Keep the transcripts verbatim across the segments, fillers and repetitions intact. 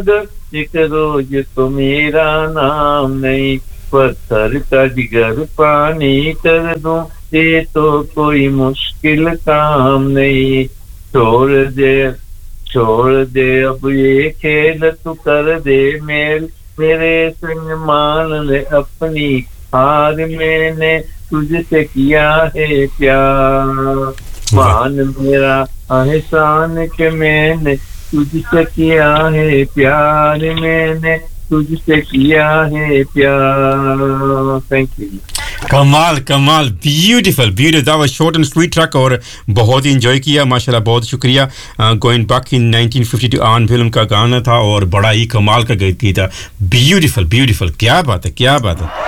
मगर एक रोज तो मेरा नाम नहीं पत्थर का जिगर पानी कर दूं ये तो कोई मुश्किल काम नहीं छोड़ दे छोड़ दे अब ये खेल तू कर दे मेल मेरे संग मान ले अपनी हार मैंने तुझसे किया है प्यार मान मेरा एहसान के मैंने तुझसे किया है प्यार मैंने तुझसे किया है प्यार थैंक यू कमाल कमाल beautiful beautiful that was short and sweet track और बहुत ही एंजॉय किया माशाल्लाह बहुत शुक्रिया going back in nineteen fifty to आन फिल्म का गाना था और बड़ा ही कमाल का गीत था ब्यूटीफुल ब्यूटीफुल क्या बात है क्या बात है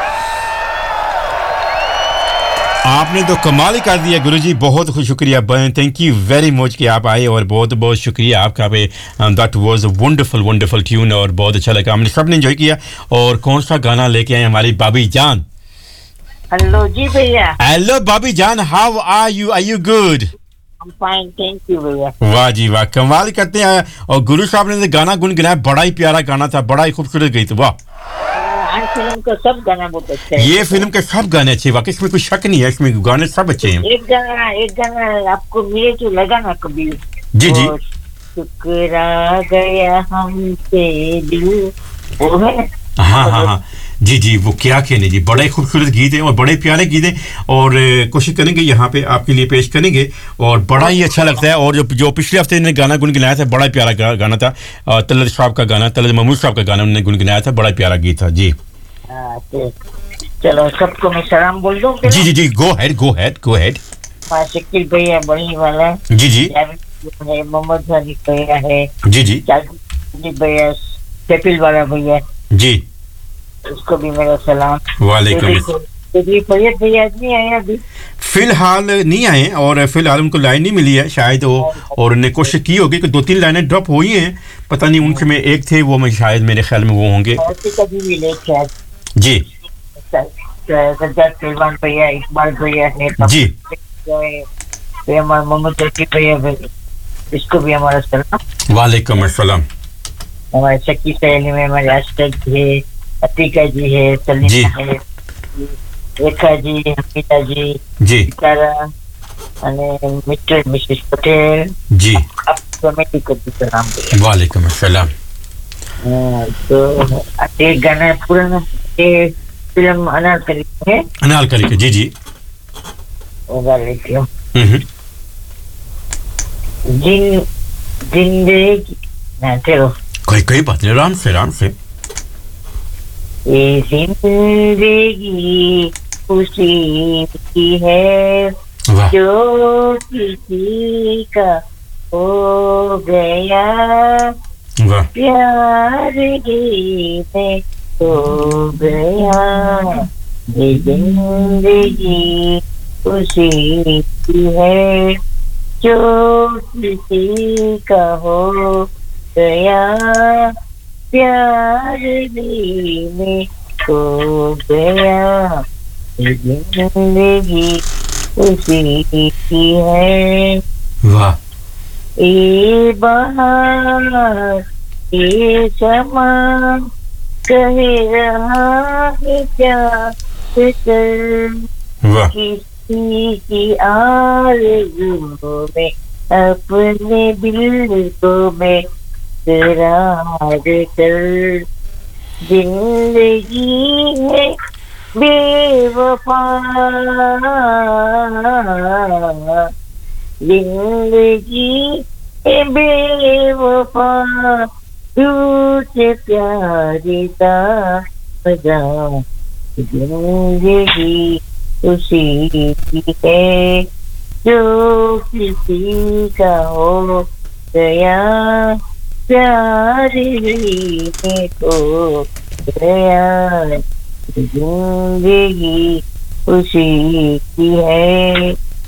आपने तो कमाल ही कर दिया गुरुजी बहुत बहुत शुक्रिया थैंक यू वेरी मच कि आप आए और बहुत बहुत शुक्रिया आपका पे that was a wonderful wonderful tune और बहुत अच्छा लगा हमने सबने एंजॉय किया और कौन सा गाना लेके आए हमारी बाबी जान हेलो जी भैया हेलो बाबी जान how are you are you good I am fine thank you भैया वाह जी वाह कमाल करते हैं और गुरु साहब ने गाना गुनगुनाया बड़ा ही प्यारा गाना था बड़ा ही खूबसूरत गीत वाह फिल्म का सब गाना बहुत अच्छा है ये फिल्म के सब गाने अच्छे वाकई इसमें कोई शक नहीं है इसमें गाने सब अच्छे हैं एक गाना एक गाना आपको मिले तो लगा ना कभी जी जी शुक्रा गया हमसे दिल वो है हाँ हाँ हाँ जी जी वो क्या कहने जी बड़े खूबसूरत गीत हैं और बड़े प्यारे गीत हैं और कोशिश करेंगे यहाँ पे आपके लिए पेश करेंगे और बड़ा ही अच्छा लगता है और जो जो पिछले हफ्ते ने गाना गुनगुनाया था बड़ा प्यारा गा, गाना था तलत साहब का गाना तलत महमूद साहब का गाना उन्होंने गुनगुनाया था बड़ा प्यारा गीत था जी चलो सबको मैं सलाम बोल दूं जी जी जी गो ahead go ahead go head Shakeel भैया बड़ी वाला जी जी मोहम्मद सादिक भैया है जी जी भैया कपिल वाला भैया जी उसको भी मेरा सलाम वालेकुम भैया नहीं आए अभी फिलहाल नहीं आए और फिलहाल उनको लाइन नहीं मिली है शायद वो और उन्होंने कोशिश की होगी कि दो तीन लाइनें ड्रॉप हुई हैं पता नहीं उनके में एक थे वो मैं शायद मेरे ख्याल में वो होंगे जी सलमान भैया इकबाल भैया ने जी मोहम्मद शकील भैया इसको भी हमारा सलाम वालेकुम अस्सलाम हमारे शक्की सहेली में हमारे अशरफ जी है अतीका जी है सलीमा है रेखा जी हमीदा जी जी तारा અને મિસ્ટર મિસિસ પટેલ जी आप कमेटी को भी सलाम वालेकुम अस्सलाम तो एक गाना पुराना ये फिल्म अनारकली है अनारकली के जी जी वो गा लेती हूँ हम्म जिन जिंदगी ना चलो कोई कोई बात नहीं आराम से आराम से ये जिंदगी खुशी की है जो किसी का हो गया प्यार ही में हो गया ये जिंदगी खुशी की है जो किसी का हो गया प्यार भी में खो गया जिंदगी उसी की है वाह ये बहार ये समा कह रहा है क्या कर वाह किसी की आरज़ू में अपने दिल को मैं करार कर जिंदगी है बेवफा जिंदगी है बेवफा तुझसे प्यारी ता मजा जिंदगी उसी की है जो किसी का हो गया प्यार ही में खो गया जिंदगी उसी की है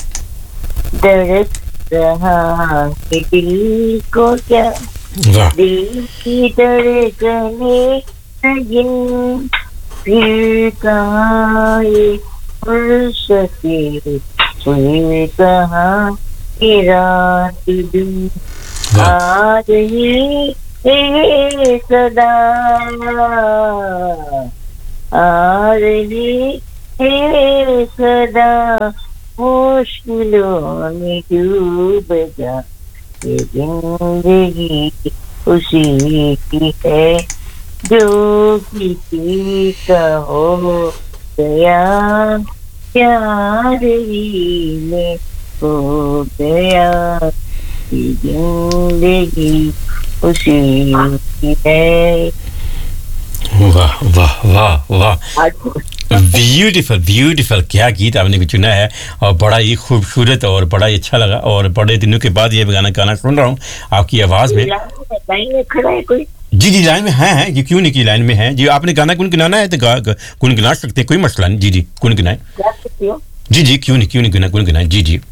दर्द रहा है दिल को क्या दिल की धड़कने लगी फिर कहाँ ये फुर्सते फिर कहाँ ये रात दिन आ रही हे सदा आरज़ी है सदा मुश्किलों में डूब जा ये जिंदगी उसी की है जो किसी का हो गया प्यार ही में हो गया ये जिंदगी उसी की है। वाह वाह वाह वाह ब्यूटीफुल ब्यूटीफुल क्या गीत आपने भी चुना है और बड़ा ही खूबसूरत और बड़ा ही अच्छा लगा और बड़े दिनों के बाद ये गाना गाना सुन रहा हूँ आपकी आवाज में। जी जी लाइन में है है जी क्यों नहीं की लाइन में है जी आपने गाना गुनगुनाना है तो गुनगुना सकते हैं कोई मसला नहीं जी जी गुनगुनाएं जी जी क्यों नहीं क्यों नहीं गुना गुनगुनाएं जी जी।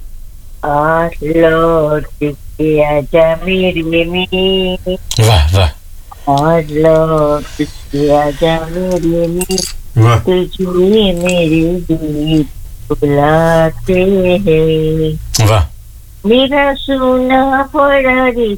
वाह वाह और लौट के आजा मेरे में तुझे मेरे दिल बुलाते हैं। वाह मेरा सोना पड़ा रे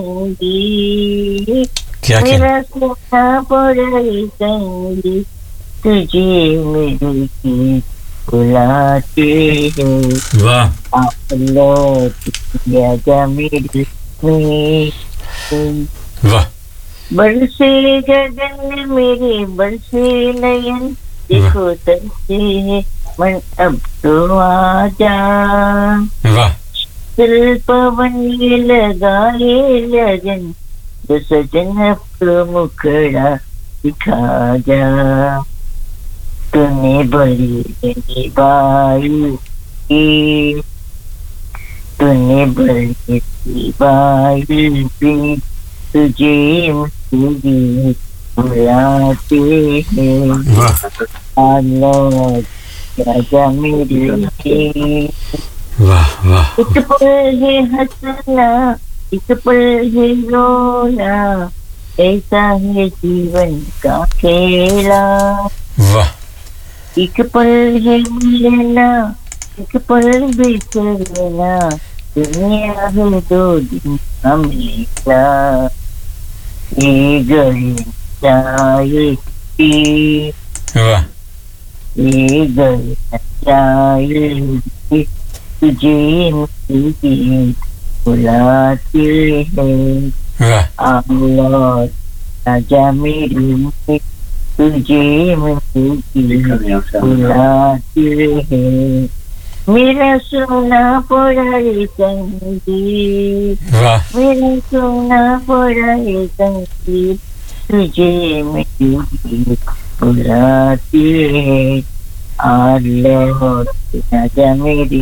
संगी क्या मेरा सोना पड़ा रे संगी तुझे मेरे दिल बुलाते हैं। वाह आप लौट के आजा मेरे में वाह बरसे गगन मेरे बरसे नयन देखो तरसे है मन अब तो आजा। वाह दिल पवन ये लगाए लगन जो सजन अपना मुखड़ा दिखा जा। तूने बड़ी निभाई तूने बड़ी निभाई तुझे मुझे बुलाते हैं। आलो राजा मेरे वाह वाह एक पल है हंसना एक पल है रोना ऐसा है जीवन का खेला। वाह एक पल है मिलना एक पल बिछड़ना दुनिया है दो दिन का मेला। ये गली जाएगी वाह ये गली जाएगी तुझे मुझे बुलाते हैं। वाह आलो राजा मेरे तुझे मुझे बुलाते हैं। मेरा सोना पड़ा रे संगी वाह मेरा सोना पड़ा रे संगी तुझे मेरे बुलाते हैं। आलो राजा मेरी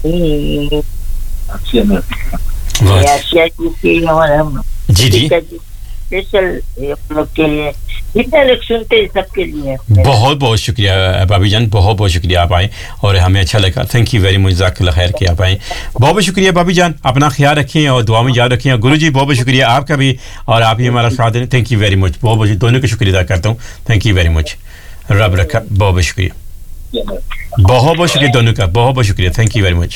आशिया की हमारा जी जी स्पेशल हम लोग के लिए जितने लोग सुनते हैं सबके लिए बहुत बहुत शुक्रिया भाभी जान बहुत बहुत शुक्रिया आप आए और हमें अच्छा लगा थैंक यू वेरी मच जज़ाकल्लाह खैर कि आप आए बहुत बहुत शुक्रिया भाभी जान अपना ख्याल रखें और दुआ में याद रखें गुरु जी बहुत बहुत शुक्रिया आपका भी और आप ही हमारा साथ दें थैंक यू वेरी मच बहुत बहुत दोनों का शुक्रिया अदा करता हूँ थैंक यू वेरी मच रब रखा बहुत बहुत शुक्रिया बहुत बहुत शुक्रिया दोनों का बहुत बहुत शुक्रिया thank you very much.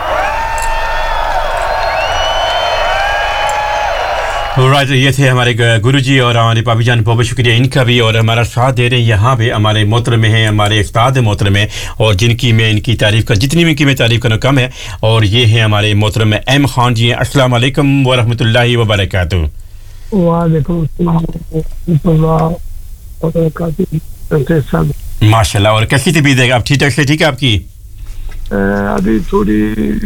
Right ये थे हमारे गुरुजी और हमारे भाभी जान बहुत बहुत शुक्रिया इनका भी और हमारा साथ दे रहे हैं यहाँ पे हमारे मोहतरम हैं हमारे उस्ताद मोहतरम हैं और जिनकी मैं इनकी तारीफ़ कर जितनी भी इनकी मैं तारीफ़ करना कम है और ये हैं हमारे मोहतरम एम खान जी अस्सलाम वालेकुम व रहमतुल्लाहि व बरकातहू। वालेकुम अस्सलाम माशाल्लाह और कैसी तबीयत है आप ठीक ठाक से ठीक है आपकी अभी थोड़ी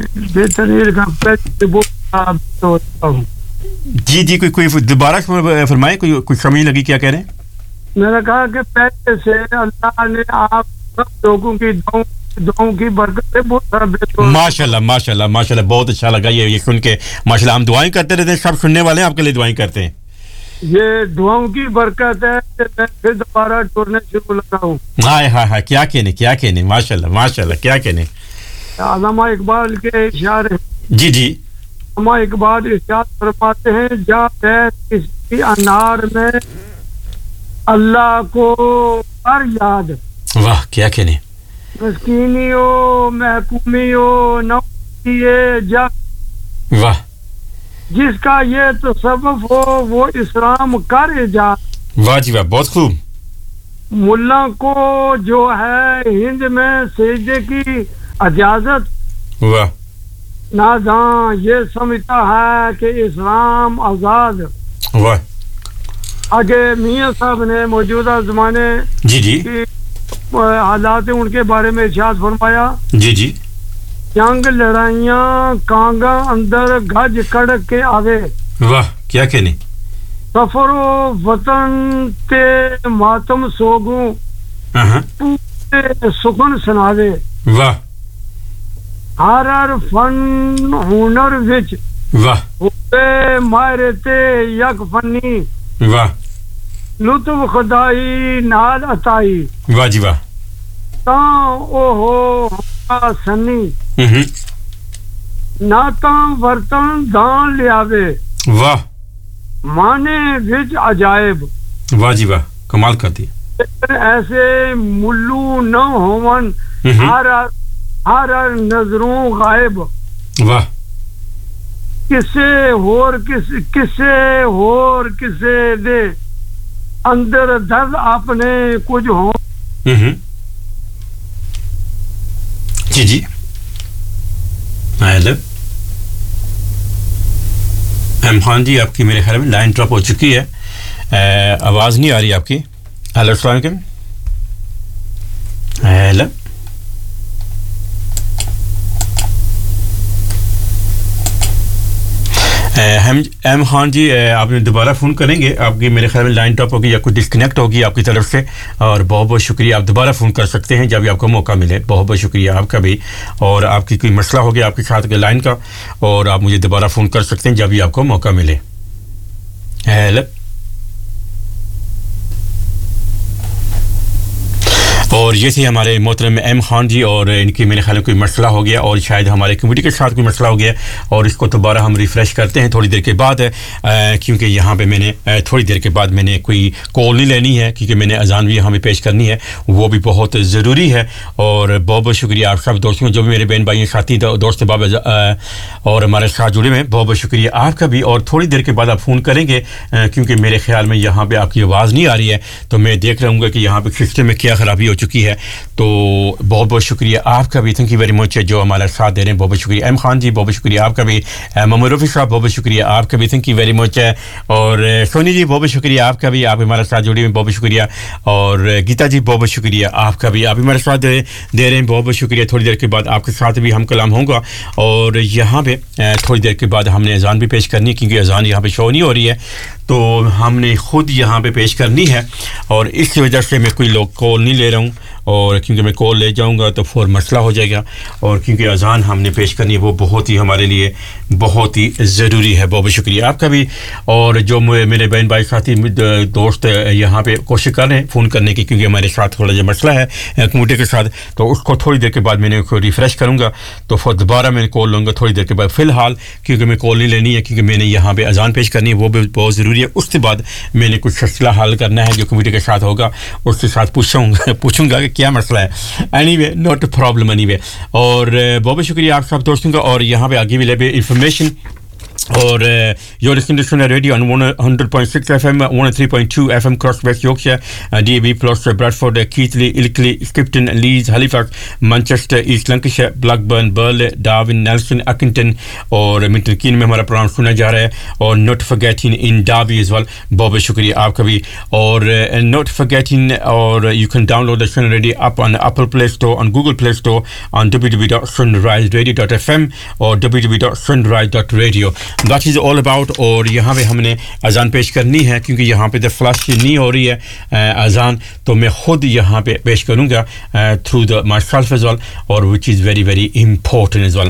बेहतर जी जी कोई कोई दोबारा फरमाए कोई कोई कमी लगी क्या कह रहे हैं। मैंने कहा कि पहले से अल्लाह ने आप सब लोगों की दुआओं दुआओं की बरकत से बहुत सारा बेहतर माशाल्लाह माशाल्लाह माशाल्लाह बहुत अच्छा लगा ये ये सुन के माशाल्लाह हम दुआएं करते रहते हैं सब सुनने वाले हैं आपके लिए दुआएं करते हैं। ये दुआओं की बरकत है कि मैं फिर दोबारा टूरने शुरू लगा हूँ। हाय हाय हाय क्या कहने क्या कहने माशाल्लाह माशाल्लाह क्या कहने। अल्लामा इकबाल के इशारे जी जी अल्लामा इकबाल इरशाद फरमाते हैं जा किसी अनार में अल्लाह को हर याद। वाह क्या कहने मस्कीनी हो महकूमी हो नौकरी जा वाह जिसका ये तसव्वुफ हो वो इस्लाम कर जा। वाह जी वाह, बहुत खूब। मुल्ला को जो है हिंद में सजदे की इजाजत, वाह। नादान ये समझता है कि इस्लाम आजाद। वाह। आगे मियाँ साहब ने मौजूदा जमाने जी जी की हालात उनके बारे में इरशाद फरमाया। जी जी। जंग लड़ाइयाँ कांगा अंदर गज कड़क के आवे। वाह, क्या कहने। सफरो वतन ते मातम सोगू पूरे सुखन सुनावे। वाह। हर हर फन हुनर विच वाह। होवे मारे ते यक फनी। वाह। लुत्फ खुदाई नाल अताई। वाह जी वाह। ता ओहो सनी हम्म। ना ता वर्तन दान लियावे। वाह। माने विच अजायब। वाह जी वाह, कमाल कर दी। ऐसे मुल्लू न होवन हर हर नजरों गायब। वाह। किसे होर किस किसे होर किसे दे अंदर दर्द अपने कुछ हो। हम्म। जी जी। हेलो एम खान जी, आपकी मेरे ख्याल में लाइन ड्रॉप हो चुकी है, आवाज़ नहीं आ रही आपकी। हेलो अस्सलाम वालेकुम। हेलो हम एम खान जी, आपने दोबारा फ़ोन करेंगे, आपकी मेरे ख्याल में लाइन ड्रॉप होगी या कुछ डिस्कनेक्ट होगी आपकी तरफ से, और बहुत बहुत शुक्रिया। आप दोबारा फ़ोन कर सकते हैं जब भी आपको मौका मिले। बहुत बहुत शुक्रिया आपका भी। और आपकी कोई मसला हो गया आपके साथ के लाइन का, और आप मुझे दोबारा फ़ोन कर सकते हैं जब भी आपको मौका मिले। हेलो। और ये थे हमारे मोहतरम एम खान जी, और इनकी मेरे ख्याल में कोई मसला हो गया और शायद हमारे कम्युनिटी के साथ कोई मसला हो गया, और इसको दोबारा हम रिफ़्रेश करते हैं थोड़ी देर के बाद, क्योंकि यहाँ पे मैंने थोड़ी देर के बाद मैंने कोई कॉल नहीं लेनी है, क्योंकि मैंने अजान भी यहाँ पे पेश करनी है, वो भी बहुत ज़रूरी है। और बहुत बहुत शुक्रिया आप सब दोस्तों, जो भी मेरे बहन भाई साथी दोस्त बाब और हमारे साथ जुड़े हुए हैं, बहुत बहुत शुक्रिया आपका भी। और थोड़ी देर के बाद आप फ़ोन करेंगे, क्योंकि मेरे ख्याल में यहाँ पर आपकी आवाज़ नहीं आ रही है, तो मैं देख रहूँगा कि यहाँ पर सिस्टम में क्या ख़राबी हो चुकी है। तो बहुत बहुत शुक्रिया आपका भी, थैंक यू वेरी मच जो हमारा साथ दे रहे हैं। बहुत बहुत शुक्रिया एम खान जी, बहुत बहुत शुक्रिया आपका भी। मोहम्मद रफ़ी साहब, बहुत बहुत शुक्रिया आपका भी, थैंक यू वेरी मच। और सोनी जी, बहुत बहुत शुक्रिया आपका भी, आप हमारे साथ जुड़े हुए, बहुत बहुत शुक्रिया। और गीता जी, बहुत बहुत शुक्रिया आपका भी, आप हमारे साथ दे, दे रहे हैं, बहुत बहुत शुक्रिया। थोड़ी देर के बाद आपके साथ भी हम कलाम होगा, और यहाँ पे थोड़ी देर के बाद हमने अजान भी पेश करनी है, क्योंकि अजान यहाँ पे शो नहीं हो रही है, तो हमने खुद यहाँ पे पेश करनी है, और इस वजह से मैं कोई लोग कॉल नहीं ले रहा हूँ, और क्योंकि मैं कॉल ले जाऊंगा तो फिर मसला हो जाएगा, और क्योंकि अजान हमने पेश करनी है वो बहुत ही हमारे लिए बहुत ही ज़रूरी है। बहुत बहुत शुक्रिया आपका भी। और जो मेरे बहन भाई साथी दोस्त यहाँ पे कोशिश कर रहे हैं फ़ोन करने की, क्योंकि हमारे साथ थोड़ा जो मसला है कम्यूनिटी के साथ, तो उसको थोड़ी देर के बाद मैंने उसको रिफ़्रेश करूँगा, तो फिर दोबारा मैं कॉल लूँगा थोड़ी देर के बाद। फ़िलहाल क्योंकि मैं कॉल नहीं लेनी है, क्योंकि मैंने यहाँ पर अजान पेश करनी है, वो भी बहुत ज़रूरी है। उसके बाद मैंने कुछ मसला हल करना है जो कम्यूनिटी के साथ होगा, उसके साथ पूछूँगा पूछूँगा कि क्या मसला है। Anyway, not a problem anyway. और बहुत बहुत शुक्रिया आप सब दोस्तों का। और यहाँ पे आगे भी ले इंफॉर्मेशन, और you're listening to Sunday Radio on one hundred point six F M, one oh three point two F M across West Yorkshire, uh, D A B plus uh, Bradford, uh, Keighley, Ilkley, Skipton, Leeds, Halifax, Manchester, East Lancashire, Blackburn, Burley, Darwin, Nelson, Accrington और Milton कीन में हमारा programme सुना जा रहा है। और not forgetting in Derby as well, बहुत बहुत शुक्रिया आपका भी। और नॉट फॉरगेटिंग, और you can download the sun radio app on Apple play store, on Google play store, on w w w dot sunrise radio dot f m और w w w dot sunrise dot radio। That is all about. और यहाँ पे हमने अजान पेश करनी है, क्योंकि यहाँ पे द फ्लश नहीं हो रही है अजान, तो मैं ख़ुद यहाँ पे पेश करूँगा through the my self as well, और which is very very important as well.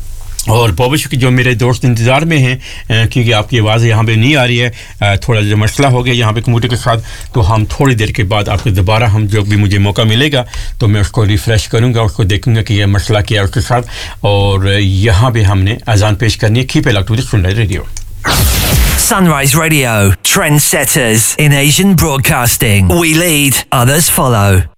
और बहुत शुक्रिया जो मेरे दोस्त इंतज़ार में हैं, क्योंकि आपकी आवाज़ यहाँ पे नहीं आ रही है, थोड़ा जो मसला हो गया यहाँ पे कम्यूनिटी के साथ, तो हम थोड़ी देर के बाद आपको दोबारा हम जो भी मुझे मौका मिलेगा तो मैं उसको रिफ़्रेश करूँगा, उसको देखूँगा कि यह मसला क्या है उसके साथ। और यहाँ पे हमने अजान पेश करनी है। Keep it locked to the sunrise radio. Sunrise Radio, trendsetters in Asian broadcasting. We lead, others follow.